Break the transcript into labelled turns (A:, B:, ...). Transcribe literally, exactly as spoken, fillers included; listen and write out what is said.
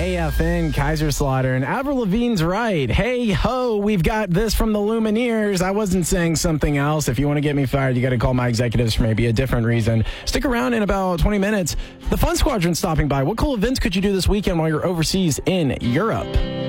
A: A F N, Kaiserslautern, and Avril Lavigne's right. Hey ho, we've got this from the Lumineers. I wasn't saying something else. If you want to get me fired, you got to call my executives for maybe a different reason. Stick around in about twenty minutes. The Fun Squadron's stopping by. What cool events could you do this weekend while you're overseas in Europe?